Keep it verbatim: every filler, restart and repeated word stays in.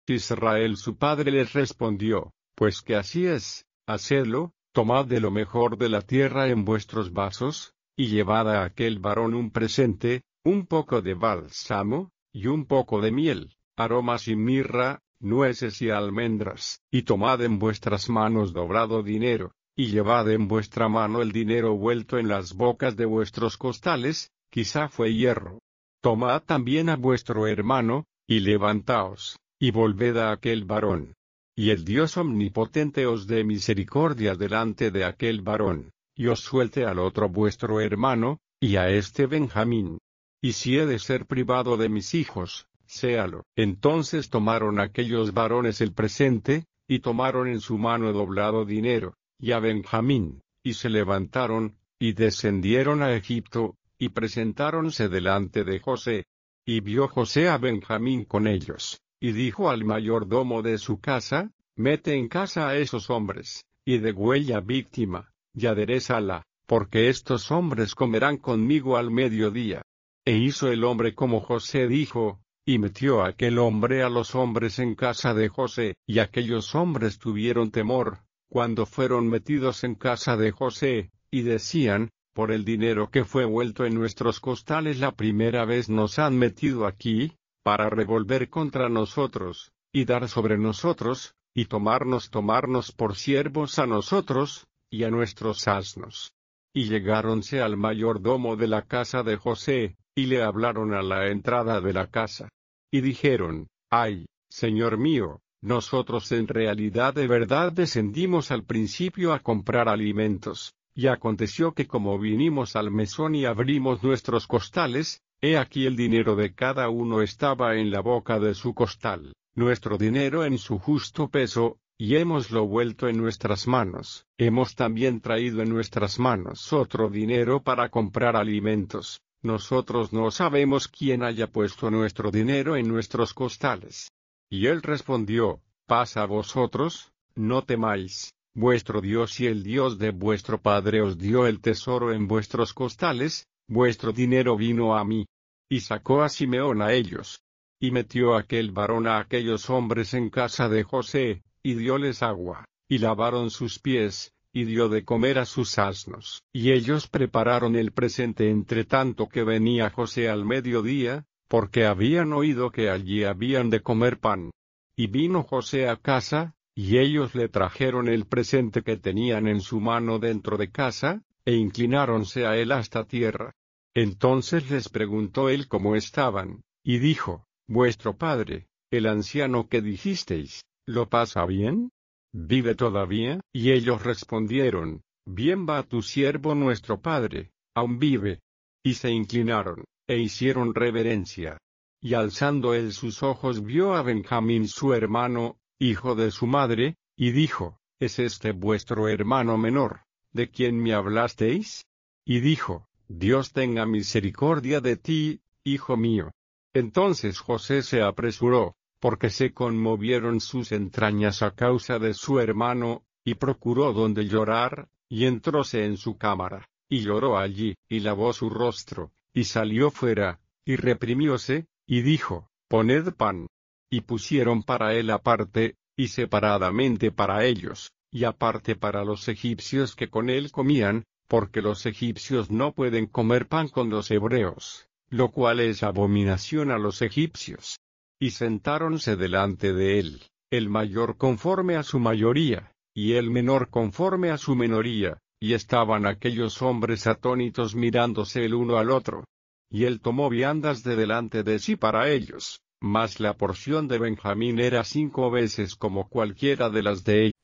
Israel su padre les respondió, pues que así es, hacedlo, tomad de lo mejor de la tierra en vuestros vasos, y llevad a aquel varón un presente, un poco de bálsamo, y un poco de miel, aromas y mirra, nueces y almendras, y tomad en vuestras manos doblado dinero, y llevad en vuestra mano el dinero vuelto en las bocas de vuestros costales, quizá fue hierro. Tomad también a vuestro hermano, y levantaos, y volved a aquel varón. Y el Dios omnipotente os dé misericordia delante de aquel varón, y os suelte al otro vuestro hermano, y a este Benjamín. Y si he de ser privado de mis hijos, séalo. Entonces tomaron aquellos varones el presente, y tomaron en su mano doblado dinero, y a Benjamín, y se levantaron, y descendieron a Egipto, y presentáronse delante de José. Y vio José a Benjamín con ellos, y dijo al mayordomo de su casa, mete en casa a esos hombres, y degüella víctima, y aderézala, porque estos hombres comerán conmigo al mediodía. E hizo el hombre como José dijo, y metió aquel hombre a los hombres en casa de José, y aquellos hombres tuvieron temor, cuando fueron metidos en casa de José, y decían, por el dinero que fue vuelto en nuestros costales la primera vez nos han metido aquí, para revolver contra nosotros, y dar sobre nosotros, y tomarnos tomarnos por siervos a nosotros, y a nuestros asnos. Y llegáronse al mayordomo de la casa de José, y le hablaron a la entrada de la casa. Y dijeron, ay, señor mío, nosotros en realidad de verdad descendimos al principio a comprar alimentos. Y aconteció que como vinimos al mesón y abrimos nuestros costales, he aquí el dinero de cada uno estaba en la boca de su costal, nuestro dinero en su justo peso, y hémoslo vuelto en nuestras manos. Hemos también traído en nuestras manos otro dinero para comprar alimentos. Nosotros no sabemos quién haya puesto nuestro dinero en nuestros costales. Y él respondió, paz a vosotros, no temáis. Vuestro Dios y el Dios de vuestro padre os dio el tesoro en vuestros costales, vuestro dinero vino a mí. Y sacó a Simeón a ellos. Y metió aquel varón a aquellos hombres en casa de José, y dióles agua, y lavaron sus pies, y dio de comer a sus asnos. Y ellos prepararon el presente entre tanto que venía José al mediodía, porque habían oído que allí habían de comer pan. Y vino José a casa, y ellos le trajeron el presente que tenían en su mano dentro de casa, e inclináronse a él hasta tierra. Entonces les preguntó él cómo estaban, y dijo, vuestro padre, el anciano que dijisteis, ¿lo pasa bien? ¿Vive todavía? Y ellos respondieron, bien va tu siervo nuestro padre, aún vive. Y se inclinaron, e hicieron reverencia. Y alzando él sus ojos vio a Benjamín su hermano, hijo de su madre, y dijo, ¿es este vuestro hermano menor, de quien me hablasteis? Y dijo, Dios tenga misericordia de ti, hijo mío. Entonces José se apresuró, porque se conmovieron sus entrañas a causa de su hermano, y procuró donde llorar, y entróse en su cámara, y lloró allí, y lavó su rostro, y salió fuera, y reprimióse, y dijo, poned pan. Y pusieron para él aparte, y separadamente para ellos, y aparte para los egipcios que con él comían, porque los egipcios no pueden comer pan con los hebreos, lo cual es abominación a los egipcios. Y sentáronse delante de él, el mayor conforme a su mayoría, y el menor conforme a su menoría, y estaban aquellos hombres atónitos mirándose el uno al otro. Y él tomó viandas de delante de sí para ellos, mas la porción de Benjamín era cinco veces como cualquiera de las de ellos.